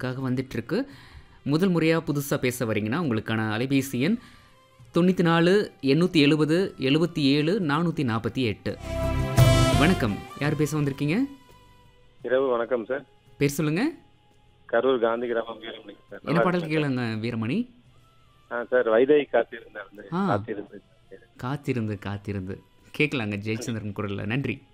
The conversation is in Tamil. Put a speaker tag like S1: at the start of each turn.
S1: உங்களுக்காக வந்துட்டுருக்கு. முதல் முறையாக புதுசாக பேச வரீங்கன்னா உங்களுக்கான அலைபேசி எண் 94 870 77 448. வணக்கம், யார் பேச வந்திருக்கீங்க?
S2: இரவு வணக்கம் சார்.
S1: பேர் சொல்லுங்கள்.
S2: கரூர் காந்தி கிராமம் வீரமணி சார்.
S1: என்ன பாடல் கேளுங்க வீரமணி?
S2: சார் வைதேகி காத்திருந்து
S1: ஆ
S2: காத்திருந்து
S1: காத்திருந்து காத்திருந்து கேட்கலாங்க ஜெயச்சந்திரன் குரலில். நன்றி.